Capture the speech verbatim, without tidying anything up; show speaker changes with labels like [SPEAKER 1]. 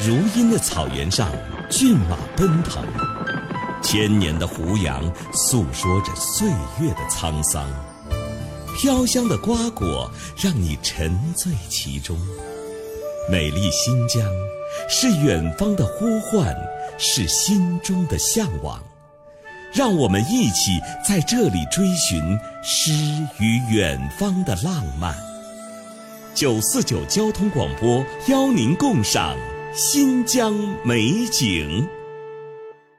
[SPEAKER 1] 如茵的草原上，骏马奔腾，千年的胡杨诉说着岁月的沧桑，飘香的瓜果让你沉醉其中。美丽新疆，是远方的呼唤，是心中的向往。让我们一起在这里追寻诗与远方的浪漫。九四九交通广播邀您共赏新疆美景。